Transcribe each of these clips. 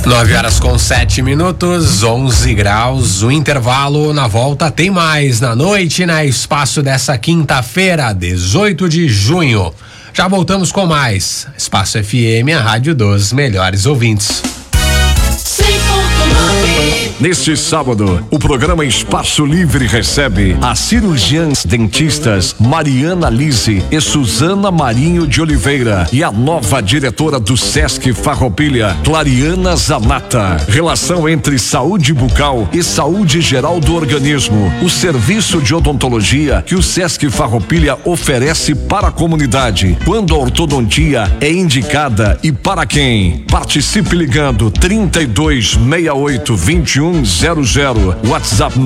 9h07, 11 graus, o intervalo. Na volta tem mais na noite, na Espaço dessa quinta-feira, 18 de junho. Já voltamos com mais Espaço FM, a rádio dos melhores ouvintes. Neste sábado, o programa Espaço Livre recebe as cirurgiãs dentistas Mariana Lise e Suzana Marinho de Oliveira e a nova diretora do Sesc Farroupilha, Clariana Zanata. Relação entre saúde bucal e saúde geral do organismo. O serviço de odontologia que o Sesc Farroupilha oferece para a comunidade. Quando a ortodontia é indicada e para quem? Participe ligando 3268-2100, WhatsApp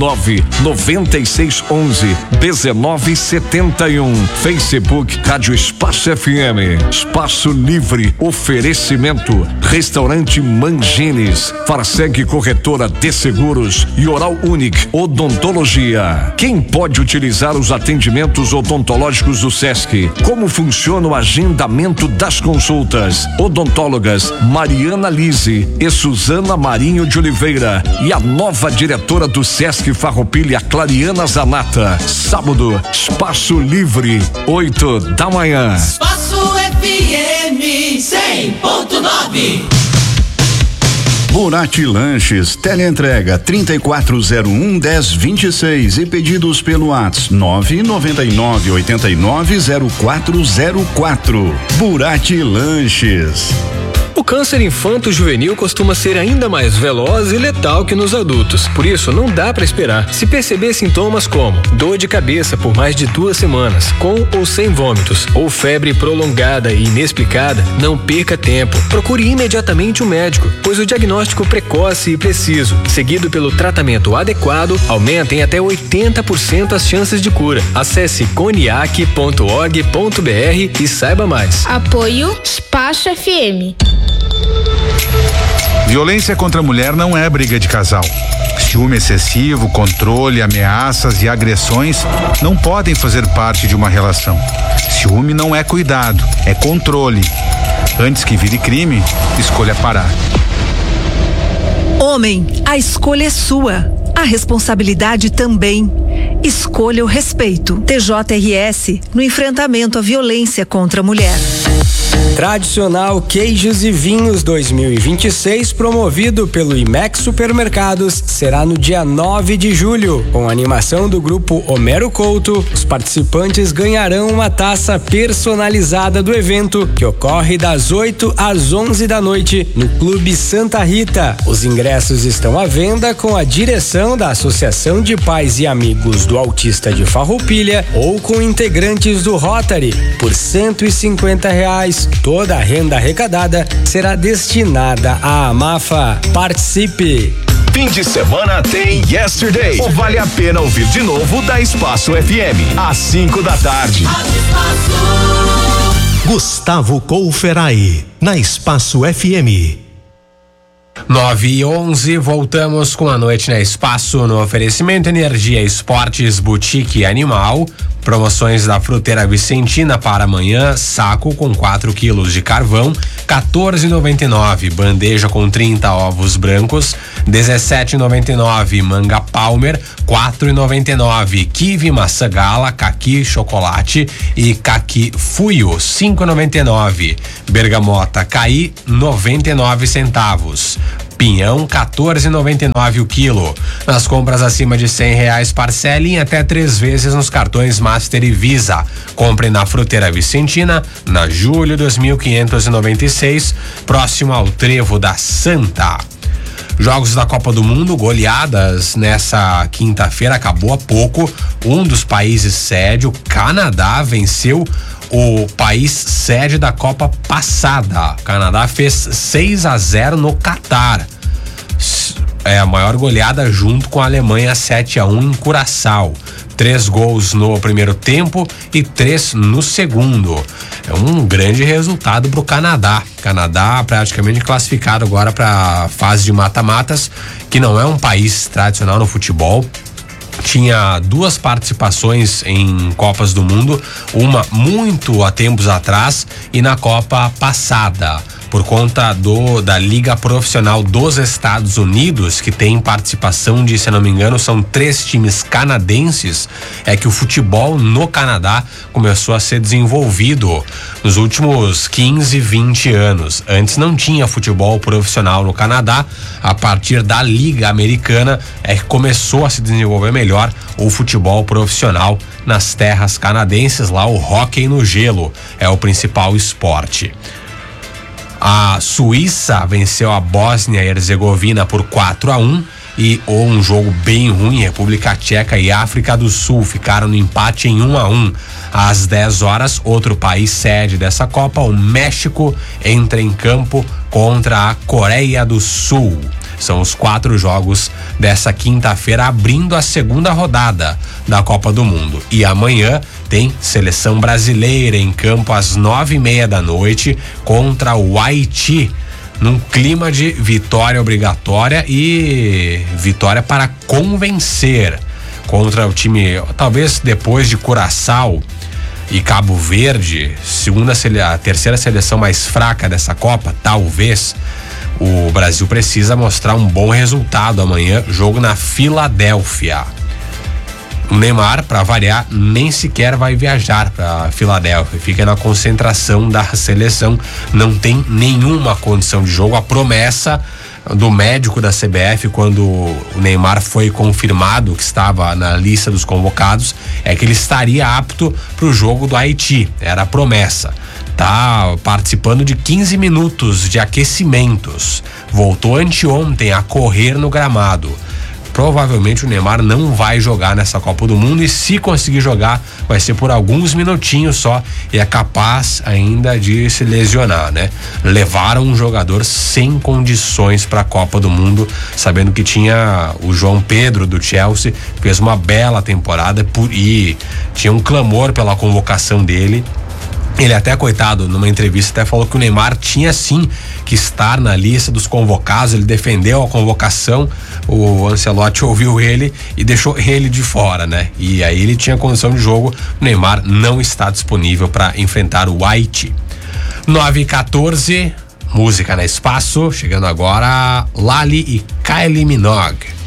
99611-1971, Facebook Rádio Espaço FM. Espaço Livre, oferecimento Restaurante Mangines, Farseg Corretora de Seguros e Oral Unique Odontologia. Quem pode utilizar os atendimentos odontológicos do Sesc? Como funciona o agendamento das consultas? Odontólogas Mariana Lise e Suzana Marinho de Oliveira e a nova diretora do Sesc Farroupilha, Clariana Zanata. Sábado, Espaço Livre, 8 da manhã. Espaço FM 100.9. Burati Lanches, teleentrega 3401-1026 e pedidos pelo WhatsApp 999-890404. Burati Lanches. O câncer infanto-juvenil costuma ser ainda mais veloz e letal que nos adultos. Por isso, não dá para esperar. Se perceber sintomas como dor de cabeça por mais de 2 semanas, com ou sem vômitos, ou febre prolongada e inexplicada, não perca tempo. Procure imediatamente um médico, pois o diagnóstico precoce e preciso, seguido pelo tratamento adequado, aumenta em até 80% as chances de cura. Acesse coniac.org.br e saiba mais. Apoio Espaço FM. Violência contra a mulher não é briga de casal. Ciúme excessivo, controle, ameaças e agressões não podem fazer parte de uma relação. Ciúme não é cuidado, é controle. Antes que vire crime, escolha parar. Homem, a escolha é sua. A responsabilidade também. Escolha o respeito. TJRS no enfrentamento à violência contra a mulher. Tradicional Queijos e Vinhos 2026, promovido pelo IMEX Supermercados, será no dia 9 de julho. Com a animação do grupo Homero Couto, os participantes ganharão uma taça personalizada do evento, que ocorre das 8 às 11 da noite no Clube Santa Rita. Os ingressos estão à venda com a direção da Associação de Pais e Amigos do Autista de Farroupilha ou com integrantes do Rotary. Por R$150, toda a renda arrecadada será destinada à AMAFA. Participe! Fim de semana tem Yesterday. Ou vale a pena ouvir de novo da Espaço FM, às 5 da tarde. Gustavo Couferai, na Espaço FM. 9h11, voltamos com a noite na Espaço no oferecimento Energia Esportes Boutique Animal. Promoções da Fruteira Vicentina para amanhã: saco com 4 quilos de carvão, R$14,99. Bandeja com 30 ovos brancos, R$17,99. Manga Palmer, R$4,99. Kiwi maçã gala, caqui chocolate e caqui fuio, R$5,99. Bergamota caí, 99 centavos. Pinhão, R$14,99 o quilo. Nas compras acima de R$100, parcelem até 3 vezes nos cartões Master e Visa. Compre na Fruteira Vicentina, na Júlio 2596, próximo ao Trevo da Santa. Jogos da Copa do Mundo, goleadas nessa quinta-feira, acabou há pouco. Um dos países sede, o Canadá, venceu o país sede da Copa passada. O Canadá fez 6-0 no Catar. É a maior goleada junto com a Alemanha, 7-1 em Curaçao. 3 gols no primeiro tempo e 3 no segundo. É um grande resultado para o Canadá. Canadá praticamente classificado agora para a fase de mata-matas, que não é um país tradicional no futebol. Tinha 2 participações em Copas do Mundo, uma muito há tempos atrás e na Copa passada. por conta da Liga Profissional dos Estados Unidos, que tem participação de, se não me engano, são 3 times canadenses, é que o futebol no Canadá começou a ser desenvolvido nos últimos 15, 20 anos. Antes não tinha futebol profissional no Canadá. A partir da Liga Americana é que começou a se desenvolver melhor o futebol profissional nas terras canadenses. Lá o hóquei no gelo é o principal esporte. A Suíça venceu a Bósnia e Herzegovina por 4-1 e um jogo bem ruim. República Tcheca e África do Sul ficaram no empate em 1-1. Às 10 horas, outro país sede dessa Copa, o México, entra em campo contra a Coreia do Sul. São os 4 jogos dessa quinta-feira, abrindo a segunda rodada da Copa do Mundo. E amanhã tem seleção brasileira em campo às 9:30 da noite contra o Haiti, num clima de vitória obrigatória e vitória para convencer contra o time, talvez depois de Curaçao e Cabo Verde, a terceira seleção mais fraca dessa Copa, talvez. O Brasil precisa mostrar um bom resultado amanhã, jogo na Filadélfia. O Neymar, para variar, nem sequer vai viajar para Filadélfia, fica na concentração da seleção, não tem nenhuma condição de jogo. A promessa do médico da CBF, quando o Neymar foi confirmado que estava na lista dos convocados, é que ele estaria apto para o jogo do Haiti, era a promessa. Tá participando de 15 minutos de aquecimentos, voltou anteontem a correr no gramado. Provavelmente o Neymar não vai jogar nessa Copa do Mundo, e se conseguir jogar vai ser por alguns minutinhos só, e é capaz ainda de se lesionar, né? Levaram um jogador sem condições para a Copa do Mundo, sabendo que tinha o João Pedro do Chelsea, fez uma bela temporada e tinha um clamor pela convocação dele. Ele até, coitado, numa entrevista até falou que o Neymar tinha sim que estar na lista dos convocados. Ele defendeu a convocação, o Ancelotti ouviu ele e deixou ele de fora, né? E aí ele tinha condição de jogo. O Neymar não está disponível para enfrentar o Haiti. 9:14, música na Espaço, chegando agora Lali e Kylie Minogue.